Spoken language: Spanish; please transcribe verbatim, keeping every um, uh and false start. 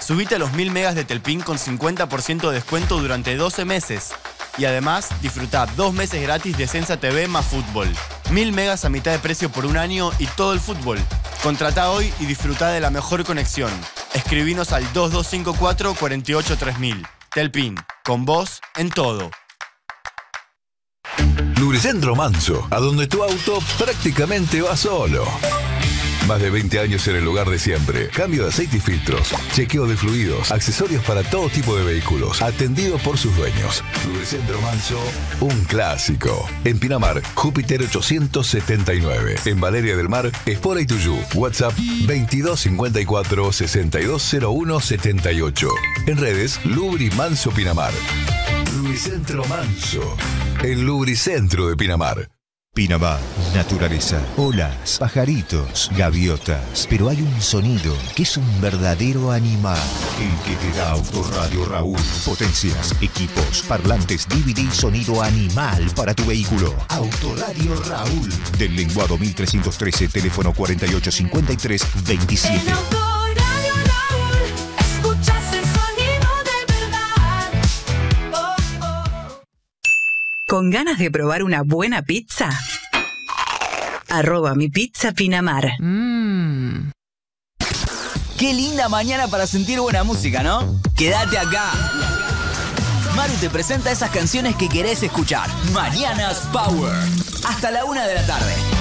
Subite a los mil megas de Telpin con cincuenta por ciento de descuento durante doce meses. Y además, disfrutá dos meses gratis de Sensa T V más fútbol. Mil megas a mitad de precio por un año y todo el fútbol. Contratá hoy y disfrutá de la mejor conexión. Escribinos al dos dos cinco cuatro, cuatro ocho tres mil. Telpin, con vos en todo. Lubricentro Manso, a donde tu auto prácticamente va solo. Más de veinte años en el lugar de siempre. Cambio de aceite y filtros, chequeo de fluidos, accesorios para todo tipo de vehículos, atendido por sus dueños. Lubricentro Manso, un clásico. En Pinamar, Júpiter ochocientos setenta y nueve. En Valeria del Mar, Espora y Tuyú. WhatsApp veintidós cincuenta y cuatro, sesenta y dos cero uno setenta y ocho. En redes, Lubri Manso Pinamar. Lubricentro Manso, el lubricentro de Pinamar. Pinamar, naturaleza, olas, pajaritos, gaviotas. Pero hay un sonido que es un verdadero animal. El que te da Autoradio Raúl. Potencias, equipos, parlantes, D V D y sonido animal para tu vehículo. Autoradio Raúl. Del Lenguado mil trescientos trece, teléfono cuarenta y ocho cincuenta y tres veintisiete. ¿Con ganas de probar una buena pizza? Arroba mi pizza Pinamar. Mmm. Qué linda mañana para sentir buena música, ¿no? Quédate acá. Maru te presenta esas canciones que querés escuchar. Mañanas Power. Hasta la una de la tarde.